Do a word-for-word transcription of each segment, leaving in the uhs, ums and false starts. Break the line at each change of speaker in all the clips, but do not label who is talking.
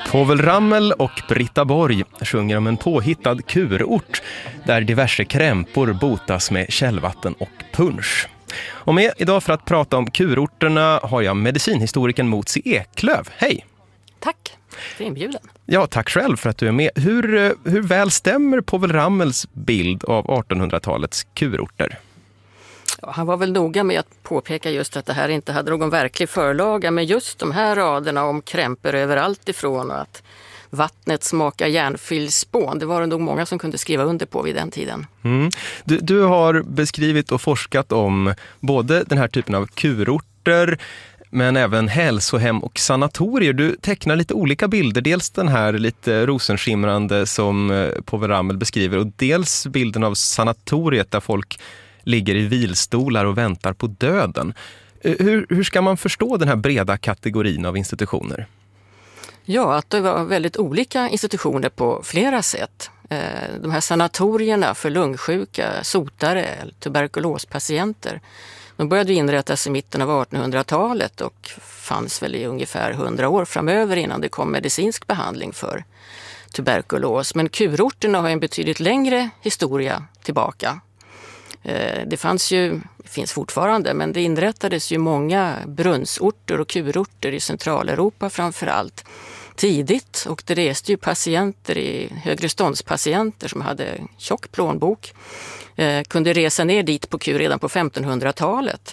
Povel Ramel och Britta Borg sjunger om en påhittad kurort där diverse krämpor botas med källvatten och punsch. Och med idag för att prata om kurorterna har jag medicinhistorikern Motsi Eklöf. Hej!
Tack för inbjudan.
Ja, tack själv för att du är med. Hur, hur väl stämmer Povel Ramels bild av artonhundratalets kurorter?
Ja, han var väl noga med att påpeka just att det här inte hade någon verklig förlaga, men just de här raderna om krämpor överallt ifrån och att vattnet smakar järnfylld spån, det var det nog många som kunde skriva under på vid den tiden.
Mm. Du, du har beskrivit och forskat om både den här typen av kurorter men även hälsohem och sanatorier. Du tecknar lite olika bilder. Dels den här lite rosenskimrande som Povel Ramel beskriver och dels bilden av sanatoriet där folk ligger i vilstolar och väntar på döden. Hur, hur ska man förstå den här breda kategorin av institutioner?
Ja, att det var väldigt olika institutioner på flera sätt. De här sanatorierna för lungsjuka, sotare, tuberkulospatienter, de började inrättas i mitten av artonhundratalet och fanns väl i ungefär hundra år framöver innan det kom medicinsk behandling för tuberkulos. Men kurorterna har en betydligt längre historia tillbaka. Det fanns ju, finns fortfarande, men det inrättades ju många brunnsorter och kurorter i Centraleuropa framförallt tidigt, och det reste ju patienter i högre ståndspatienter som hade tjock plånbok eh, kunde resa ner dit på kur redan på femtonhundratalet.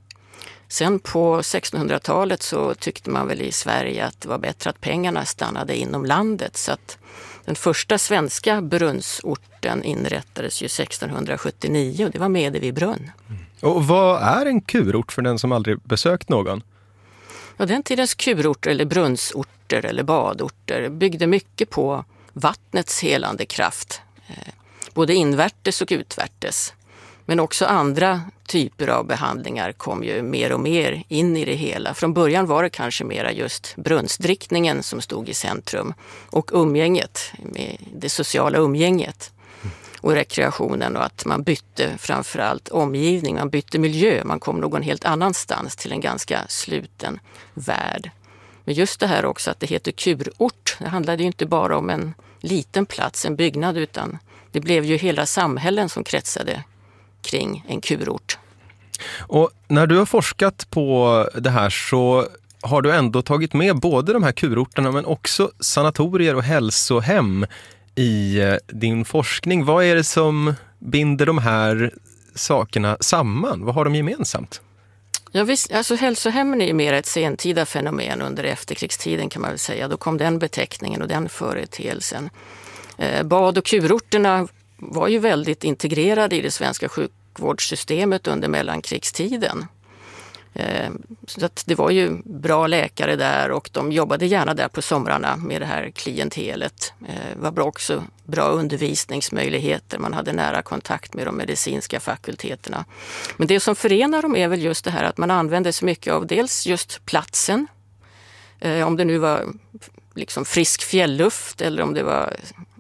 Sen på sextonhundratalet så tyckte man väl i Sverige att det var bättre att pengarna stannade inom landet, så att den första svenska brunnsorten inrättades ju sextonhundrasjuttionio och det var Medevibrunn.
Mm. Och vad är en kurort för den som aldrig besökt någon?
Ja, den tidens kurorter eller brunnsorter eller badorter byggde mycket på vattnets helande kraft, både invärtes och utvärtes. Men också andra typer av behandlingar kom ju mer och mer in i det hela. Från början var det kanske mera just brunnsdrickningen som stod i centrum och umgänget, med det sociala umgänget och rekreationen, och att man bytte framförallt omgivning, man bytte miljö, man kom någon helt annanstans till en ganska sluten värld. Men just det här också att det heter kurort, det handlade ju inte bara om en liten plats, en byggnad, utan det blev ju hela samhällen som kretsade kring en kurort.
Och när du har forskat på det här så har du ändå tagit med både de här kurorterna men också sanatorier och hälsohem i din forskning. Vad är det som binder de här sakerna samman? Vad har de gemensamt?
Ja, visst, alltså hälsohemmen är ju mer ett sentida fenomen under efterkrigstiden kan man väl säga. Då kom den beteckningen och den företeelsen. Eh, bad- och kurorterna var ju väldigt integrerade i det svenska sjukvårdssystemet under mellankrigstiden. Eh, så att det var ju bra läkare där och de jobbade gärna där på somrarna med det här klientelet. Eh, det var också bra undervisningsmöjligheter, man hade nära kontakt med de medicinska fakulteterna. Men det som förenar dem är väl just det här att man använde så mycket av dels just platsen, eh, om det nu var liksom frisk fjällluft eller om det var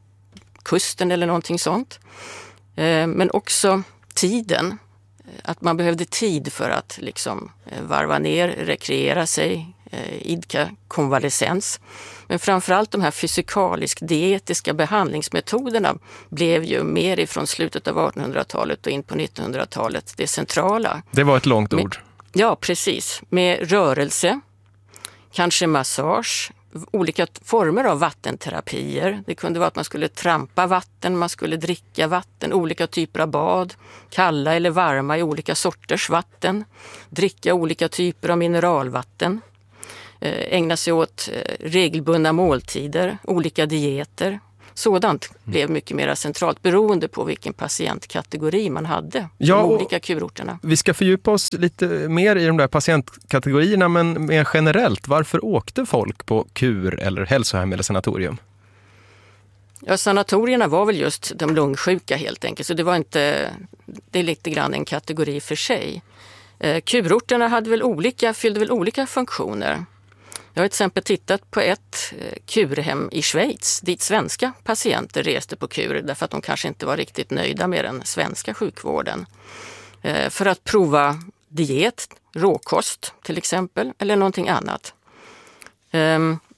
kusten eller någonting sånt. Eh, men också tiden. Att man behövde tid för att liksom varva ner, rekreera sig, idka konvalescens. Men framförallt de här fysikalisk-dietiska behandlingsmetoderna blev ju mer ifrån slutet av artonhundratalet och in på nittonhundratalet det centrala.
Det var ett långt ord.
Med, ja, precis. Med rörelse, kanske massage, olika former av vattenterapier. Det kunde vara att man skulle trampa vatten, man skulle dricka vatten, olika typer av bad, kalla eller varma i olika sorters vatten, dricka olika typer av mineralvatten, ägna sig åt regelbundna måltider, olika dieter. Sådant blev mycket mer centralt beroende på vilken patientkategori man hade,
ja,
de olika kurorterna.
Vi ska fördjupa oss lite mer i de där patientkategorierna, men mer generellt, varför åkte folk på kur eller hälsohem eller sanatorium?
Ja, sanatorierna var väl just de lungsjuka helt enkelt, så det var inte, det är lite grann en kategori för sig. Eh, kurorterna hade väl olika, fyllde väl olika funktioner. Jag har till exempel tittat på ett kurhem i Schweiz dit svenska patienter reste på kur därför att de kanske inte var riktigt nöjda med den svenska sjukvården. För att prova diet, råkost till exempel, eller någonting annat.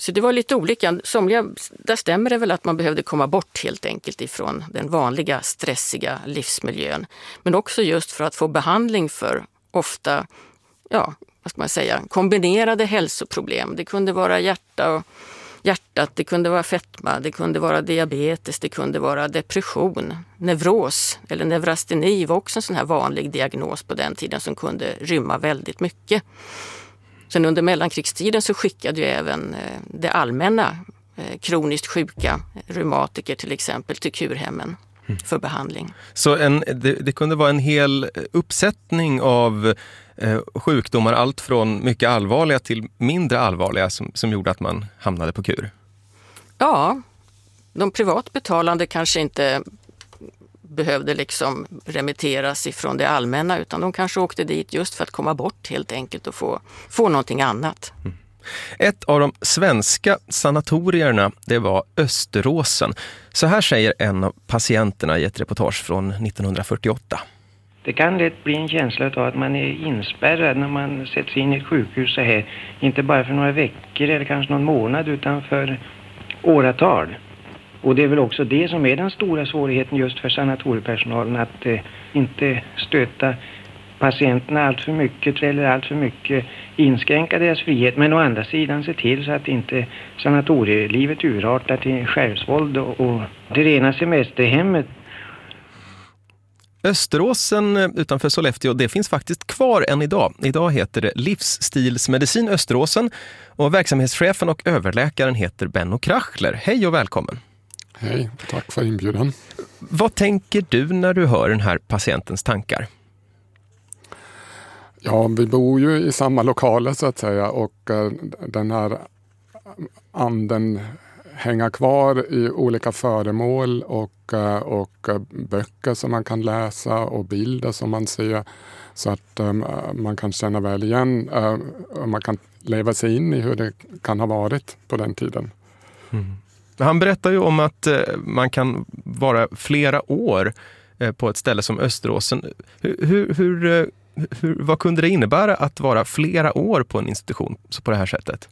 Så det var lite olika. Somliga, där stämmer det väl att man behövde komma bort helt enkelt ifrån den vanliga stressiga livsmiljön. Men också just för att få behandling för ofta, ja, vad ska man säga, kombinerade hälsoproblem. Det kunde vara hjärta och hjärtat, det kunde vara fetma, det kunde vara diabetes, det kunde vara depression, neuros eller neurasteni var också en sån här vanlig diagnos på den tiden som kunde rymma väldigt mycket. Sen under mellankrigstiden så skickade ju även det allmänna kroniskt sjuka reumatiker till exempel till kurhemmen för behandling.
Så en, det, det kunde vara en hel uppsättning av eh, sjukdomar, allt från mycket allvarliga till mindre allvarliga som, som gjorde att man hamnade på kur?
Ja, de privatbetalande kanske inte behövde liksom remitteras ifrån det allmänna utan de kanske åkte dit just för att komma bort helt enkelt och få, få någonting annat. Mm.
Ett av de svenska sanatorierna, det var Österåsen. Så här säger en av patienterna i ett reportage från nittonhundrafyrtioåtta.
Det kan lätt bli en känsla av att man är inspärrad när man sätts in i ett sjukhus så här. Inte bara för några veckor eller kanske någon månad utan för åratal. Och det är väl också det som är den stora svårigheten just för sanatoriepersonalen, att eh, inte stöta patienterna allt för mycket eller allt för mycket inskränka deras frihet, men å andra sidan se till så att inte sanatorielivet urartar till självsvåld och, och det rena semesterhemmet.
Österåsen utanför Sollefteå, det finns faktiskt kvar än idag. Idag heter det Livsstilsmedicin Österåsen och verksamhetschefen och överläkaren heter Benno Krachler. Hej och välkommen.
Hej, tack för inbjudan.
Vad tänker du när du hör den här patientens tankar?
Ja, vi bor ju i samma lokaler så att säga och uh, den här anden hänger kvar i olika föremål och, uh, och uh, böcker som man kan läsa och bilder som man ser så att um, man kan känna väl igen uh, och man kan leva sig in i hur det kan ha varit på den tiden.
Mm. Han berättar ju om att uh, man kan vara flera år uh, på ett ställe som Österåsen. Hur, hur, hur uh, Hur, vad kunde det innebära att vara flera år på en institution så på det här sättet?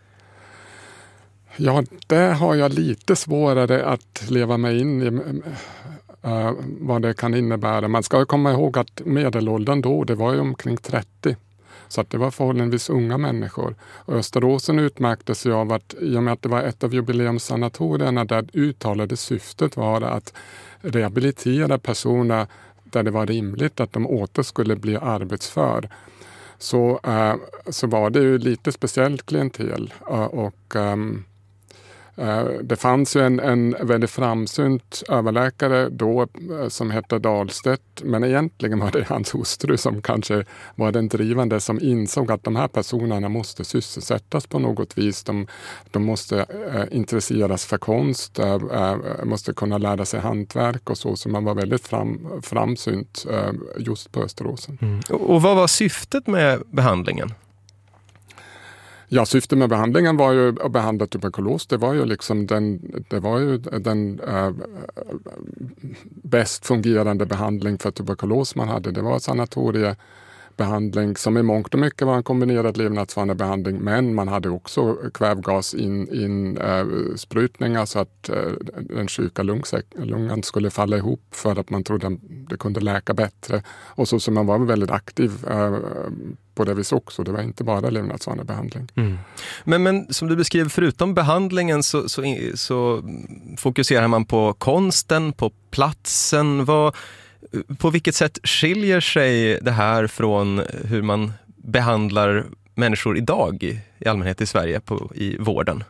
Ja, det har jag lite svårare att leva mig in i uh, vad det kan innebära. Man ska komma ihåg att medelåldern då, det var ju omkring trettio. Så att det var förhållandevis unga människor. Och Österåsen utmärktes ju av att i och med att det var ett av jubileumssanatorierna där uttalade syftet var att rehabilitera personer där det var rimligt att de åter skulle bli arbetsför. Så, uh, så var det ju lite speciellt klientel. Uh, och um, uh, det fanns ju en, en väldigt framsynt överläkare då uh, som hette Dahlstedt. Men egentligen var det hans hustru som kanske var den drivande som insåg att de här personerna måste sysselsättas på något vis. De, de måste uh, intresseras för konst, uh, uh, måste kunna lära sig hantverk och så. Så man var väldigt fram, framsynt uh, just på Österåsen.
Mm. Och vad var syftet med behandlingen?
Ja, syftet med behandlingen var ju att behandla tuberkulos. Det var ju liksom den, det var ju den äh, bäst fungerande behandling för tuberkulos man hade. Det var sanatoriebehandling som i mångt och mycket var en kombinerad levnadsvanlig behandling, men man hade också kvävgas in, in äh, sprutningar så att äh, den sjuka lungsäck, lungan skulle falla ihop för att man trodde att det kunde läka bättre. Och så, så man var väldigt aktiv äh, på det vis också. Det var inte bara levnadsvanlig behandling. Mm.
Men, men som du beskrev, förutom behandlingen så, så, så fokuserar man på konsten, på platsen. Vad, på vilket sätt skiljer sig det här från hur man behandlar människor idag i, i allmänhet i Sverige på, i vården?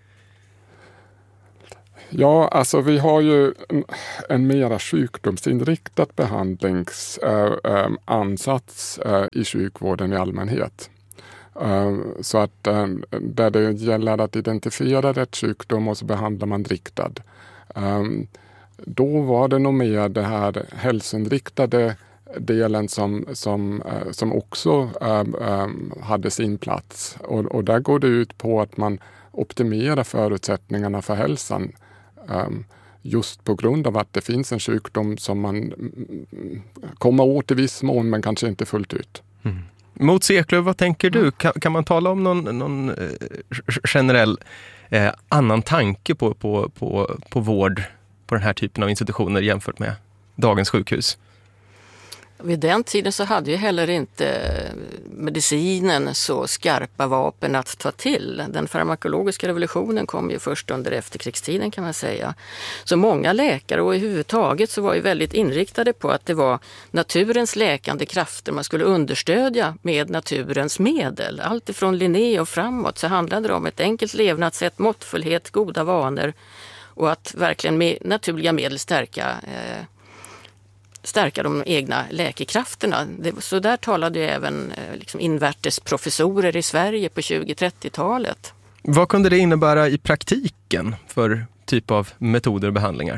Ja, alltså vi har ju en, en mera sjukdomsinriktad behandlingsansats äh, äh, i sjukvården i allmänhet. Äh, så att äh, där det gäller att identifiera rätt sjukdom och så behandlar man riktad. Äh, då var det nog mer det här hälsoinriktade delen som, som, äh, som också äh, äh, hade sin plats. Och, och där går det ut på att man optimerar förutsättningarna för hälsan. Um, just på grund av att det finns en sjukdom som man kommer åt i viss mån men kanske inte fullt ut. Mm.
Mot Eklöf, vad tänker du? Kan, kan man tala om någon, någon eh, generell eh, annan tanke på, på, på, på vård på den här typen av institutioner jämfört med dagens sjukhus?
Vid den tiden så hade ju heller inte medicinen så skarpa vapen att ta till. Den farmakologiska revolutionen kom ju först under efterkrigstiden kan man säga. Så många läkare och i huvudtaget så var ju väldigt inriktade på att det var naturens läkande krafter man skulle understödja med naturens medel. Allt ifrån Linné och framåt så handlade det om ett enkelt levnadssätt, måttfullhet, goda vanor och att verkligen med naturliga medel stärka eh, stärka de egna läkekrafterna. Så där talade ju även liksom invärtes professorer i Sverige på tjugo-trettiotalet.
Vad kunde det innebära i praktiken för typ av metoder och behandlingar?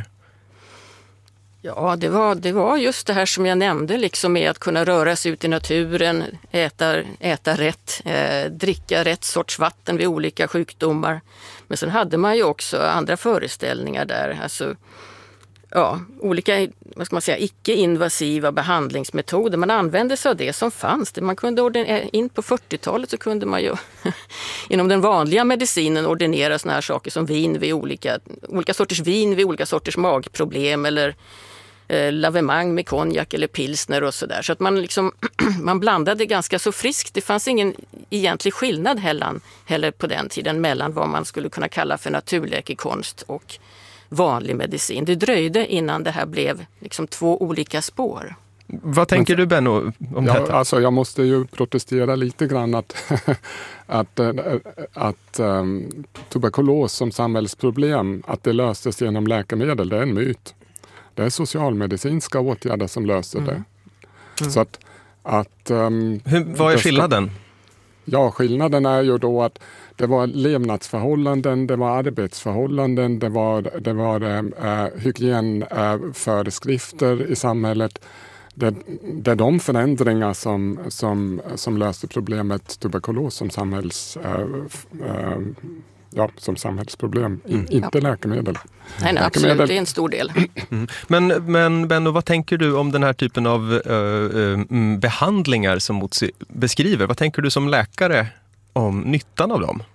Ja, det var, det var just det här som jag nämnde, liksom med att kunna röra sig ut i naturen, äta, äta rätt, eh, dricka rätt sorts vatten vid olika sjukdomar. Men sen hade man ju också andra föreställningar där, alltså ja, olika, vad ska man säga, icke-invasiva behandlingsmetoder. Man använde sig av det som fanns. Det man kunde ordinera, in på fyrtiotalet så kunde man ju inom den vanliga medicinen ordinera såna här saker som vin vid olika, olika sorters vin vid olika sorters magproblem eller eh, lavemang med konjak eller pilsner och sådär. Så att man liksom man blandade ganska så friskt. Det fanns ingen egentlig skillnad heller, heller på den tiden mellan vad man skulle kunna kalla för naturläkekonst och vanlig medicin. Det dröjde innan det här blev liksom två olika spår.
Vad tänker du, Benno, om
ja,
detta?
Alltså, jag måste ju protestera lite grann att, att, att um, tuberkulos som samhällsproblem, att det löstes genom läkemedel, det är en myt. Det är socialmedicinska åtgärder som löser mm. det. Mm. Så att, att, um,
Hur, vad är skillnaden?
Ja, skillnaden är ju då att det var levnadsförhållanden, det var arbetsförhållanden, det var, det var äh, hygienföreskrifter äh, i samhället. Det, det är de förändringar som, som, som löste problemet tuberkulos som, samhälls, äh, äh, ja, som samhällsproblem, In, inte ja. läkemedel.
Nej, nej absolut, det är en stor del.
Mm. Men, men Benno, vad tänker du om den här typen av uh, uh, behandlingar som Motsi beskriver? Vad tänker du som läkare om nyttan av dem?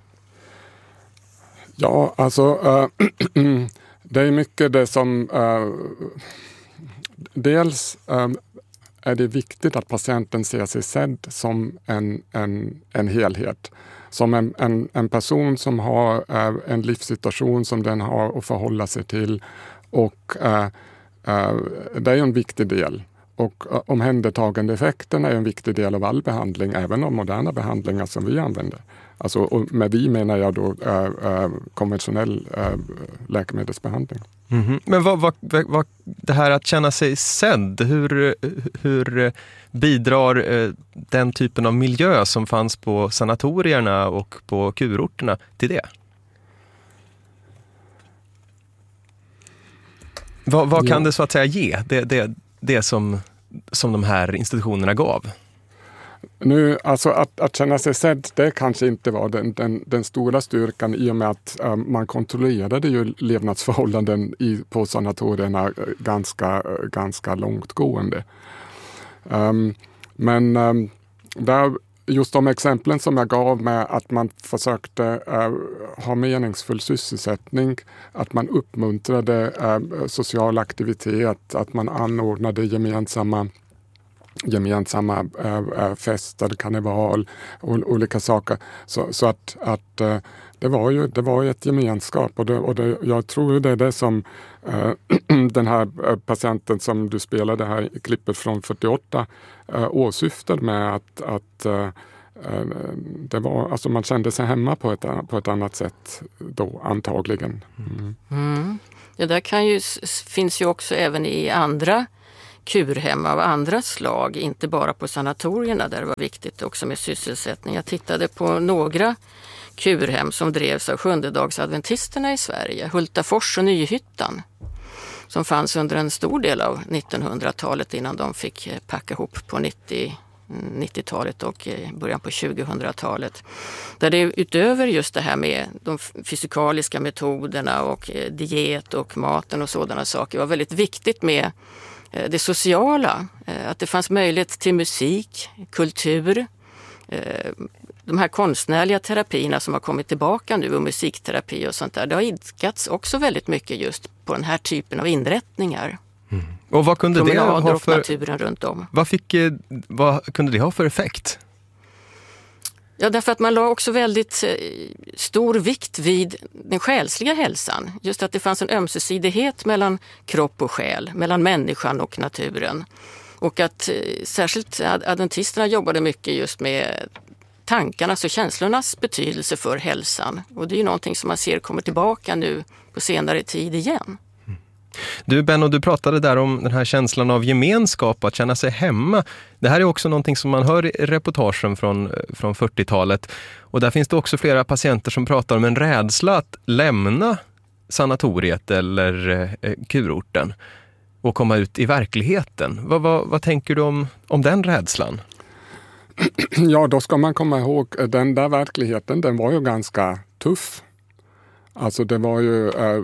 Ja, alltså uh, det är mycket det som uh, dels uh, är det viktigt att patienten ser sig sedd som en, en, en helhet. Som en, en, en person som har uh, en livssituation som den har att förhålla sig till. Och uh, uh, det är en viktig del. Och uh, omhändertagande effekten är en viktig del av all behandling, även av moderna behandlingar som vi använder. Alltså, och med vi menar jag då äh, äh, konventionell äh, läkemedelsbehandling.
Mm-hmm. Men vad, vad, vad, det här att känna sig sedd, hur, hur bidrar äh, den typen av miljö som fanns på sanatorierna och på kurorterna till det? Vad, vad kan ja. det så att säga ge, det, det, det som, som de här institutionerna gav?
Nu, alltså att, att känna sig sedd, det kanske inte var den, den, den stora styrkan i och med att um, man kontrollerade ju levnadsförhållanden i, på sanatorierna ganska, ganska långtgående. Um, men um, där, just de exemplen som jag gav med att man försökte uh, ha meningsfull sysselsättning, att man uppmuntrade uh, social aktivitet, att man anordnade gemensamma gemensamma äh, fester, karneval och olika saker. Så, så att, att äh, det var ju det var ju ett gemenskap och, det, och det, jag tror det är det som äh, den här patienten som du spelade här i klippet från fyrtioåtta äh, åsyftade med att, att äh, det var, alltså man kände sig hemma på ett, på ett annat sätt då antagligen. Mm.
Mm. Det där kan ju, finns ju också även i andra kurhem av andra slag, inte bara på sanatorierna där det var viktigt också med sysselsättning. Jag tittade på några kurhem som drevs av sjundedagsadventisterna i Sverige, Hultafors och Nyhyttan, som fanns under en stor del av nittonhundratalet innan de fick packa ihop på nittiotalet och början på tjugohundratalet. Där det utöver just det här med de fysikaliska metoderna och diet och maten och sådana saker var väldigt viktigt med det sociala, att det fanns möjlighet till musik, kultur, De här konstnärliga terapierna som har kommit tillbaka nu och musikterapi och sånt där, det har idkats också väldigt mycket just på den här typen av inrättningar.
Mm. Och vad kunde det ha för
naturen runt om.
Vad, fick, vad kunde det ha för effekt?
Ja, därför att man la också väldigt stor vikt vid den själsliga hälsan. Just att det fanns en ömsesidighet mellan kropp och själ, mellan människan och naturen. Och att särskilt adventisterna jobbade mycket just med tankarnas och känslornas betydelse för hälsan. Och det är ju någonting som man ser kommer tillbaka nu på senare tid igen.
Du Benno, du pratade där om den här känslan av gemenskap, att känna sig hemma. Det här är också någonting som man hör i reportagen från, från fyrtiotalet. Och där finns det också flera patienter som pratar om en rädsla att lämna sanatoriet eller eh, kurorten och komma ut i verkligheten. Vad, vad, vad tänker du om, om den rädslan?
Ja, då ska man komma ihåg att den där verkligheten, den var ju ganska tuff. Alltså det var ju eh,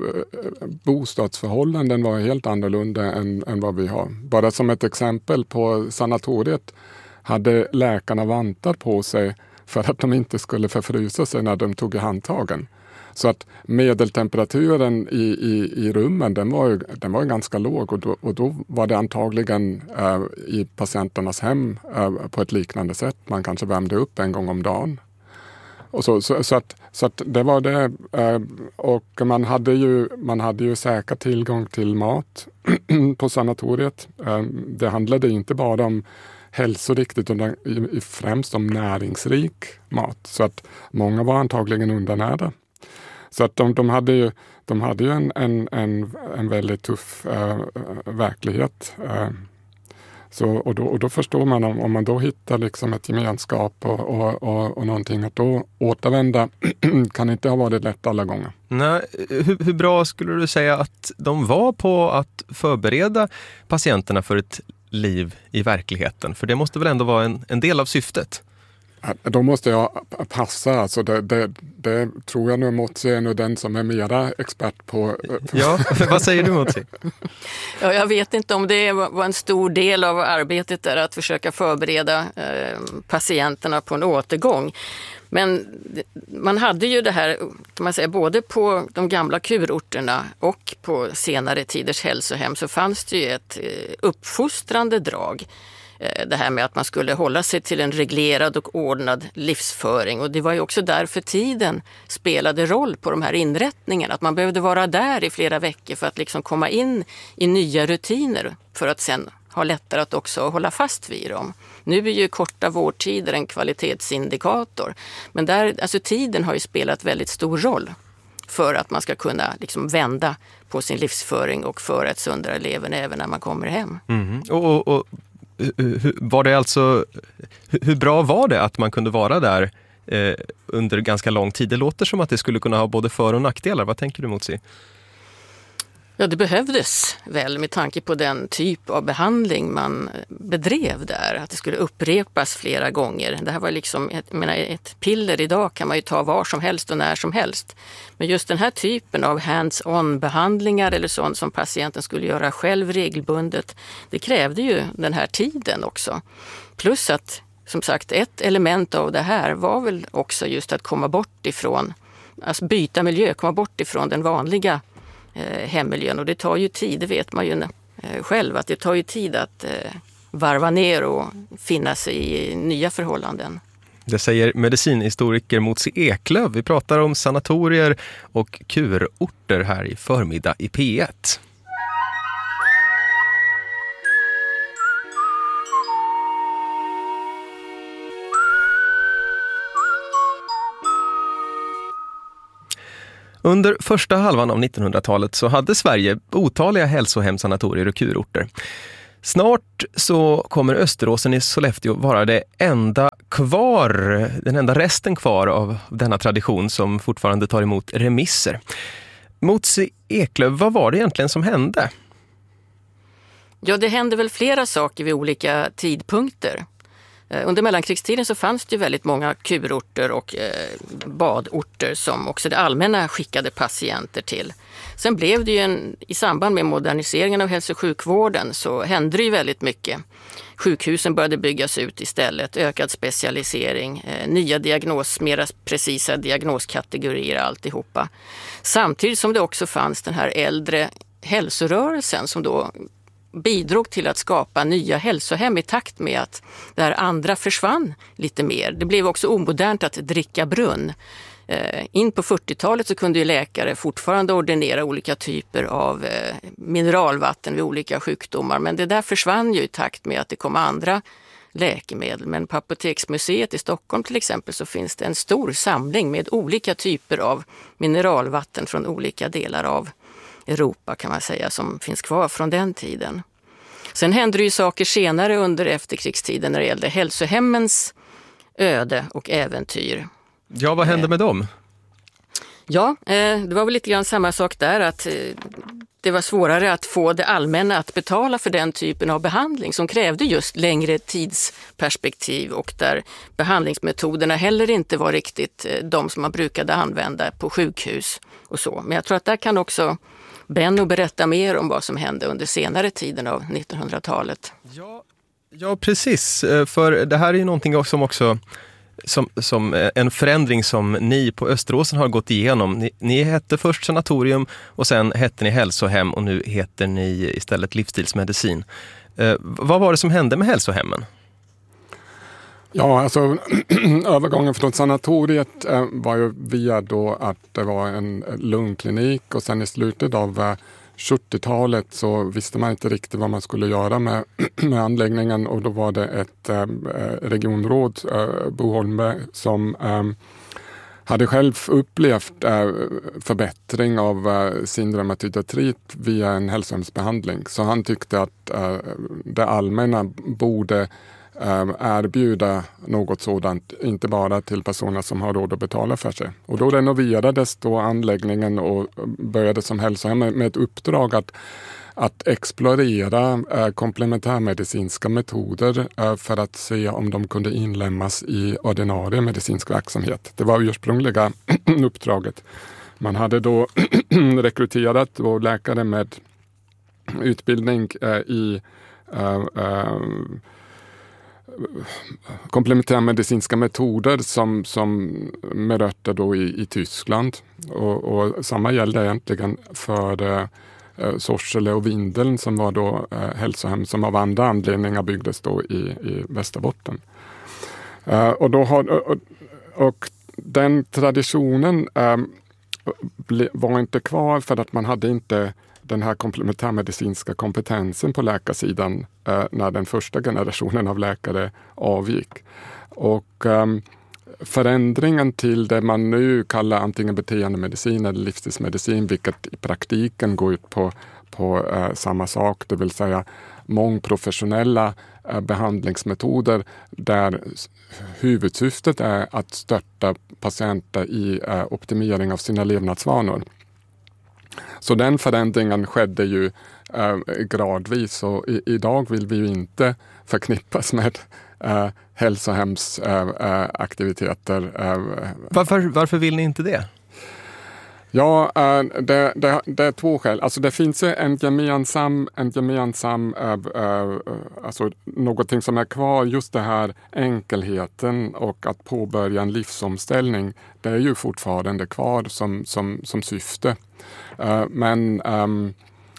bostadsförhållanden var helt annorlunda än, än vad vi har. Bara som ett exempel, på sanatoriet hade läkarna vantar på sig för att de inte skulle förfrysa sig när de tog i handtagen. Så att medeltemperaturen i, i, i rummen den var, ju, den var ju ganska låg och då, och då var det antagligen eh, i patienternas hem eh, på ett liknande sätt. Man kanske värmde upp en gång om dagen. Och så, så, så, att, så att det var det. Eh, och man hade, ju, man hade ju säker tillgång till mat på sanatoriet. Eh, det handlade inte bara om hälsoriktigt utan främst om näringsrik mat. Så att många var antagligen undernärda. Så att de, de hade ju, de hade ju en, en, en, en väldigt tuff äh, verklighet. Äh, så, och, då, och då förstår man om, om man då hittar liksom ett gemenskap och, och, och, och någonting, att då återvända kan inte ha varit lätt alla gånger.
Nej, hur, hur bra skulle du säga att de var på att förbereda patienterna för ett liv i verkligheten? För det måste väl ändå vara en, en del av syftet?
Då måste jag passa, alltså det, det, det tror jag nu Motsi är nog den som är mera expert på.
Ja, vad säger du Motsi?
Ja, jag vet inte om det var en stor del av arbetet där att försöka förbereda eh, patienterna på en återgång. Men man hade ju det här, kan man säga, både på de gamla kurorterna och på senare tiders hälsohem så fanns det ju ett eh, uppfostrande drag. Det här med att man skulle hålla sig till en reglerad och ordnad livsföring. Och det var ju också därför tiden spelade roll på de här inrättningarna. Att man behövde vara där i flera veckor för att liksom komma in i nya rutiner. För att sen ha lättare att också hålla fast vid dem. Nu är ju korta vårdtider en kvalitetsindikator. Men där, alltså tiden har ju spelat väldigt stor roll. För att man ska kunna liksom vända på sin livsföring och föra ett sundare leven även när man kommer hem.
Mm. Och... och, och... Var det alltså, hur bra var det att man kunde vara där eh, under ganska lång tid? Det låter som att det skulle kunna ha både för- och nackdelar. Vad tänker du Motsi?
Ja, det behövdes väl med tanke på den typ av behandling man bedrev där. Att det skulle upprepas flera gånger. Det här var liksom, ett, jag menar, ett piller idag kan man ju ta var som helst och när som helst. Men just den här typen av hands-on behandlingar eller sånt som patienten skulle göra själv regelbundet, det krävde ju den här tiden också. Plus att, som sagt, ett element av det här var väl också just att komma bort ifrån, alltså byta miljö, komma bort ifrån den vanliga hemmiljön. Och det tar ju tid, det vet man ju själv, att det tar ju tid att varva ner och finna sig i nya förhållanden.
Det säger medicinhistoriker Motsi Eklöf. Vi pratar om sanatorier och kurorter här i förmiddag i P ett. Under första halvan av nittonhundratalet så hade Sverige otaliga hälsohem, sanatorier och kurorter. Snart så kommer Österåsen i Sollefteå vara det enda kvar, den enda resten kvar av denna tradition som fortfarande tar emot remisser. Motsi Eklöf, vad var det egentligen som hände?
Ja, det hände väl flera saker vid olika tidpunkter. Under mellankrigstiden så fanns det ju väldigt många kurorter och eh, badorter som också det allmänna skickade patienter till. Sen blev det ju en, i samband med moderniseringen av hälso- och sjukvården så hände det ju väldigt mycket. Sjukhusen började byggas ut istället, ökad specialisering, eh, nya diagnos, mera precisa diagnoskategorier alltihopa. Samtidigt som det också fanns den här äldre hälsorörelsen som då bidrog till att skapa nya hälsohem i takt med att det här andra försvann lite mer. Det blev också omodernt att dricka brunn. In på fyrtiotalet så kunde ju läkare fortfarande ordinera olika typer av mineralvatten vid olika sjukdomar, men det där försvann ju i takt med att det kom andra läkemedel. Men på Apoteksmuseet i Stockholm till exempel så finns det en stor samling med olika typer av mineralvatten från olika delar av Europa kan man säga som finns kvar från den tiden. Sen hände det ju saker senare under efterkrigstiden när det gällde hälsohemmens öde och äventyr.
Ja, vad hände med dem?
Ja, det var väl lite grann samma sak där att det var svårare att få det allmänna att betala för den typen av behandling som krävde just längre tidsperspektiv och där behandlingsmetoderna heller inte var riktigt de som man brukade använda på sjukhus och så. Men jag tror att där kan också Benno berätta mer om vad som hände under senare tiden av nittonhundratalet.
Ja, ja precis. För det här är ju någonting som också Som, som en förändring som ni på Österåsen har gått igenom. Ni, ni hette först sanatorium och sen hette ni hälsohem och nu heter ni istället livsstilsmedicin. Eh, vad var det som hände med hälsohemmen?
Ja, alltså övergången från sanatoriet eh, var ju via då att det var en lungklinik och sen i slutet av eh, sjuttiotalet så visste man inte riktigt vad man skulle göra med, med anläggningen och då var det ett eh, regionråd, eh, Bo Holmberg, som eh, hade själv upplevt eh, förbättring av eh, sin reumatidartrit via en hälsohemsbehandling. Så han tyckte att eh, det allmänna borde erbjuda något sådant, inte bara till personer som har råd att betala för sig. Och då renoverades då anläggningen och började som hälsohem med ett uppdrag att, att explorera eh, komplementärmedicinska metoder eh, för att se om de kunde inlämnas i ordinarie medicinsk verksamhet. Det var ursprungliga uppdraget. Man hade då rekryterat då läkare med utbildning eh, i eh, eh, komplementärmedicinska metoder som, som med rötter då i, i Tyskland. Och, och samma gällde egentligen för eh, Sorsele och Vindeln som var då eh, hälsohem som av andra anledningar byggdes då i, i Västerbotten. Eh, och, då har, och, och den traditionen eh, ble, var inte kvar för att man hade inte den här komplementärmedicinska kompetensen på läkarsidan eh, när den första generationen av läkare avgick. Och eh, förändringen till det man nu kallar antingen beteendemedicin eller livsstilsmedicin, vilket i praktiken går ut på, på eh, samma sak, det vill säga mångprofessionella eh, behandlingsmetoder där huvudsyftet är att stötta patienter i eh, optimering av sina levnadsvanor. Så den förändringen skedde ju eh, gradvis och i, idag vill vi ju inte förknippas med eh, hälsohemsaktiviteter. Eh, eh,
varför, varför vill ni inte det?
Ja, eh, det, det, det är två skäl. Alltså det finns en gemensam, en gemensam eh, eh, alltså någonting som är kvar, just det här enkelheten och att påbörja en livsomställning. Det är ju fortfarande kvar som, som, som syfte. Uh, men um,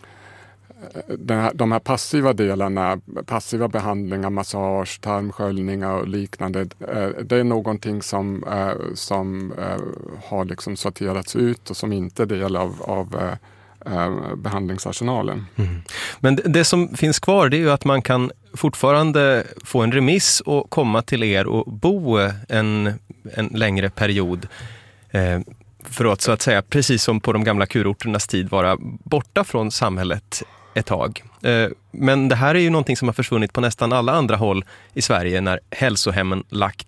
den här, de här passiva delarna, passiva behandlingar, massage, tarmsköljningar och liknande, uh, det är någonting som, uh, som uh, har liksom sorterats ut och som inte är del av, av uh, uh, behandlingsarsenalen.
Mm. Men det, det som finns kvar, det är ju att man kan fortfarande få en remiss och komma till er och bo en, en längre period. Uh, För att så att säga, precis som på de gamla kurorternas tid, vara borta från samhället ett tag. Men det här är ju någonting som har försvunnit på nästan alla andra håll i Sverige när hälsohemmen lagt